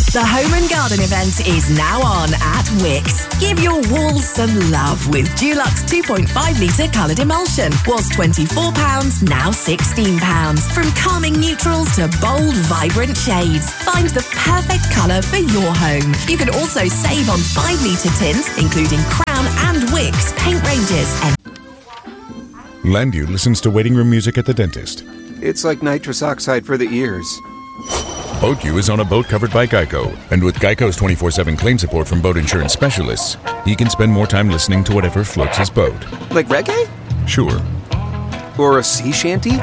The Home and Garden event is now on at Wickes. Give your walls some love with Dulux 2.5 litre coloured emulsion. Was £24, now £16. From calming neutrals to bold, vibrant shades. Find the perfect colour for your home. You can also save on 5 litre tins, including Crown and Wickes paint ranges. Landu listens to waiting room music at the dentist. It's like nitrous oxide for the ears. BoatU is on a boat covered by Geico, and with Geico's 24/7 claim support from boat insurance specialists, he can spend more time listening to whatever floats his boat. Like reggae? Sure. Or a sea shanty?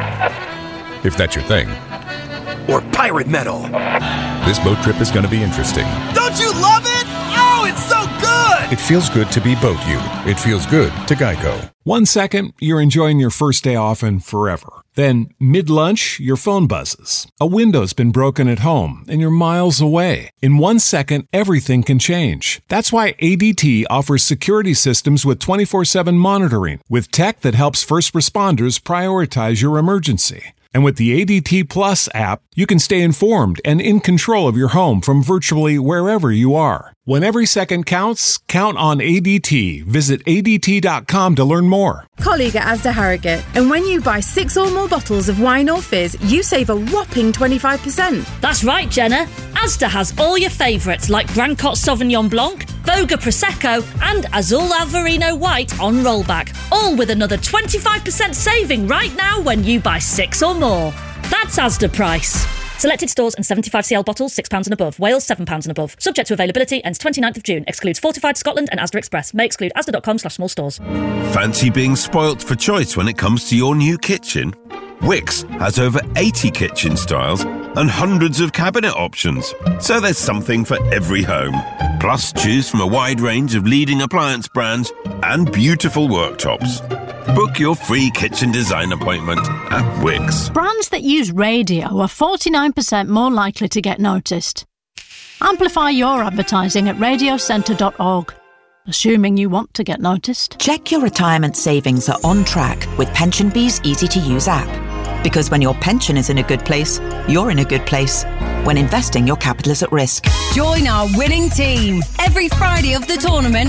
If that's your thing. Or pirate metal? This boat trip is going to be interesting. Don't you love it? Oh, it's so good! It feels good to be BoatU. It feels good to Geico. 1 second, you're enjoying your first day off and forever. Then, mid-lunch, your phone buzzes. A window's been broken at home, and you're miles away. In 1 second, everything can change. That's why ADT offers security systems with 24/7 monitoring, with tech that helps first responders prioritize your emergency. And with the ADT Plus app, you can stay informed and in control of your home from virtually wherever you are. When every second counts, count on ADT. Visit ADT.com to learn more. Colleague at Asda Harrogate. And when you buy 6 or more bottles of wine or fizz, you save a whopping 25%. That's right, Jenna. Asda has all your favourites like Brancott Sauvignon Blanc, Voga Prosecco and Azul Alvarino White on rollback. All with another 25% saving right now when you buy 6 or more. That's Asda price. Selected stores and 75cl bottles, £6 and above. Wales, £7 and above. Subject to availability, ends 29th of June. Excludes Fortified Scotland and Asda Express. May exclude asda.com/small stores. Fancy being spoilt for choice when it comes to your new kitchen? Wickes has over 80 kitchen styles and hundreds of cabinet options. So there's something for every home. Plus, choose from a wide range of leading appliance brands and beautiful worktops. Book your free kitchen design appointment at Wickes. Brands that use radio are 49% more likely to get noticed. Amplify your advertising at radiocentre.org. Assuming you want to get noticed. Check your retirement savings are on track with PensionBee's easy-to-use app. Because when your pension is in a good place, you're in a good place. When investing, your capital is at risk. Join our winning team. Every Friday of the tournament,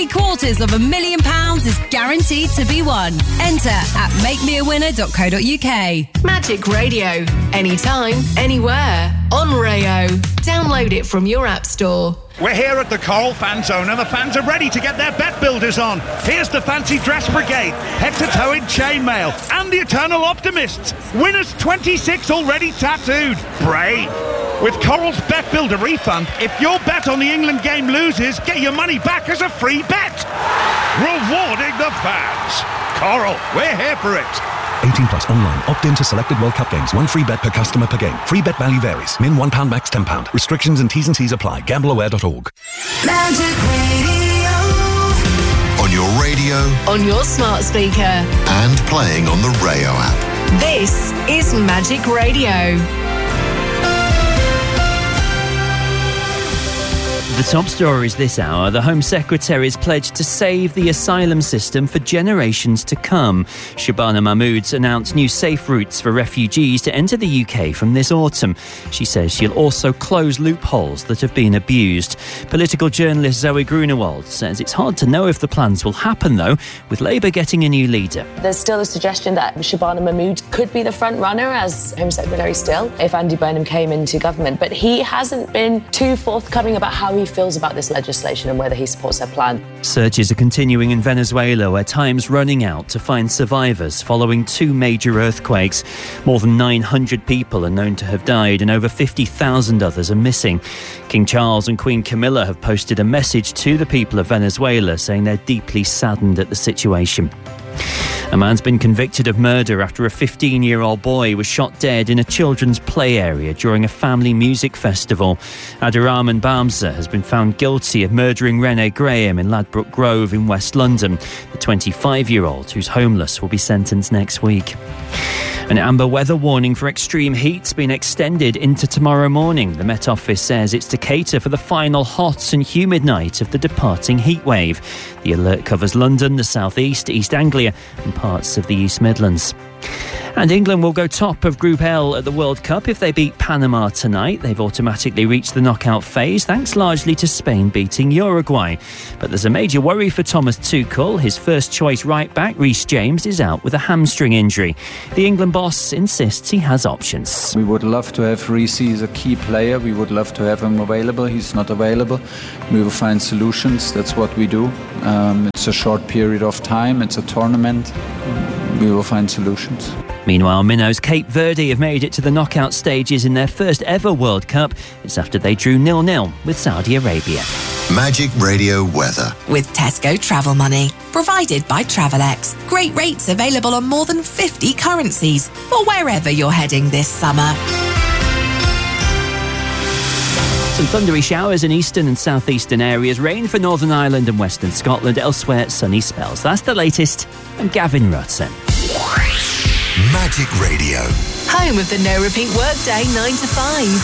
£750,000 is guaranteed to be won. Enter at makemeawinner.co.uk. Magic Radio. Anytime, anywhere. On Rayo. Download it from your app store. We're here at the Coral Fan Zone and the fans are ready to get their bet builders on. Here's the Fancy Dress Brigade, head-to-toe in chainmail, and the Eternal Optimists. Winners 26 already tattooed. Brave. With Coral's Bet Builder refund, if your bet on the England game loses, get your money back as a free bet. Rewarding the fans. Coral, we're here for it. 18 plus online. Opt in to selected World Cup games. 1 free bet per customer per game. Free bet value varies. Min £1, max £10. Restrictions and T's apply. Gambleaware.org. Magic Radio. On your radio. On your smart speaker. And playing on the Rayo app. This is Magic Radio. The top stories this hour. The Home Secretary's pledged to save the asylum system for generations to come. Shabana Mahmood's announced new safe routes for refugees to enter the UK from this autumn. She says she'll also close loopholes that have been abused. Political journalist Zoe Grunewald says it's hard to know if the plans will happen, though, with Labour getting a new leader. There's still a suggestion that Shabana Mahmood could be the front runner as Home Secretary still if Andy Burnham came into government, but he hasn't been too forthcoming about how he feels about this legislation and whether he supports their plan. Searches are continuing in Venezuela, where time's running out to find survivors following 2 major earthquakes. More than 900 people are known to have died and over 50,000 others are missing. King Charles and Queen Camilla have posted a message to the people of Venezuela saying they're deeply saddened at the situation. A man's been convicted of murder after a 15-year-old boy was shot dead in a children's play area during a family music festival. Abdurrahman Bamza has been found guilty of murdering Renee Graham in Ladbroke Grove in West London. The 25-year-old, who's homeless, will be sentenced next week. An amber weather warning for extreme heat's been extended into tomorrow morning. The Met Office says it's to cater for the final hot and humid night of the departing heat wave. The alert covers London, the South East, East Anglia and parts of the East Midlands. And England will go top of Group L at the World Cup if they beat Panama tonight. They've automatically reached the knockout phase, thanks largely to Spain beating Uruguay. But there's a major worry for Thomas Tuchel. His first-choice right-back, Reece James, is out with a hamstring injury. The England boss insists he has options. We would love to have Reece as a key player. We would love to have him available. He's not available. We will find solutions. That's what we do. It's a short period of time. It's a tournament. We will find solutions. Meanwhile, Minnows Cape Verde have made it to the knockout stages in their first ever World Cup. It's after they drew 0-0 with Saudi Arabia. Magic Radio weather. With Tesco Travel Money. Provided by Travelex. Great rates available on more than 50 currencies for wherever you're heading this summer. Some thundery showers in eastern and southeastern areas. Rain for Northern Ireland and Western Scotland. Elsewhere, sunny spells. That's the latest. I'm Gavin Rutson. Magic Radio. Home of the no repeat workday 9 to 5.